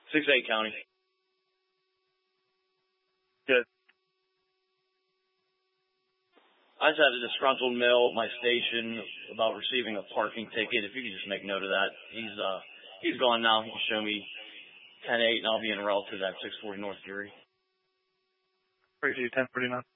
6-8 County. Good. I just had a disgruntled mail at my station about receiving a parking ticket. If you could just make note of that. He's gone now. He can show me 10-8, and I'll be en route to that 640 North Geary. Appreciate you, 1049.